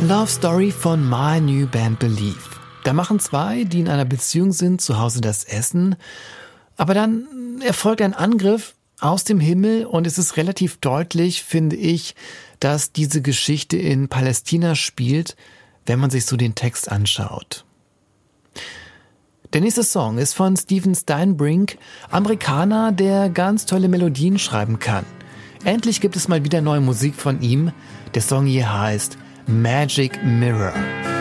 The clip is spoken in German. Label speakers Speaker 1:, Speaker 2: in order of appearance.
Speaker 1: Love Story von My New Band Believe. Da machen zwei, die in einer Beziehung sind, zu Hause das Essen. Aber dann erfolgt ein Angriff aus dem Himmel und es ist relativ deutlich, finde ich, dass diese Geschichte in Palästina spielt, wenn man sich so den Text anschaut. Der nächste Song ist von Steven Steinbrink, Amerikaner, der ganz tolle Melodien schreiben kann. Endlich gibt es mal wieder neue Musik von ihm. Der Song hier heißt Magic Mirror.